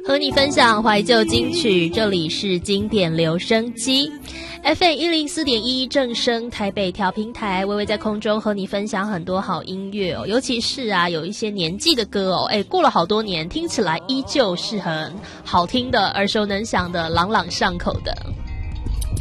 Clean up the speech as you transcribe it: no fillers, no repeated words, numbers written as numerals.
和你分享怀旧金曲，这里是经典留声机 FM 104.1正声台北调频台，微微在空中和你分享很多好音乐哦，尤其是有一些年纪的歌哦，过了好多年，听起来依旧是很好听的，耳熟能详的，朗朗上口的。